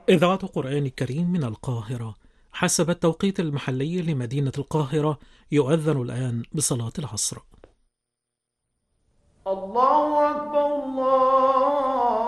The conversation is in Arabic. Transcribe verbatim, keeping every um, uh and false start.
إذاعة قرآن الكريم من القاهرة. حسب التوقيت المحلي لمدينة القاهرة يؤذن الآن بصلاة العصر. الله أكبر الله